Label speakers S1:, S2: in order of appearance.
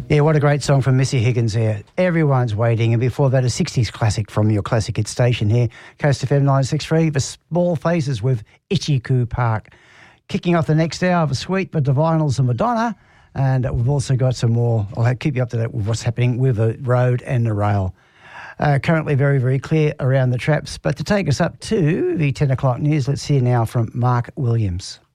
S1: Yeah, what a great song from Missy Higgins there. Everyone's waiting. And before that, a 60s classic from your classic hit station here, Coast FM 963, The Small Faces with Ichiku Park. Kicking off the next hour of a Sweet but Divinals and Madonna. And we've also got some more. I'll keep you up to date with what's happening with the road and the rail. Currently very, very clear around the traps. But to take us up to the 10 o'clock news, let's hear now from Mark Williams.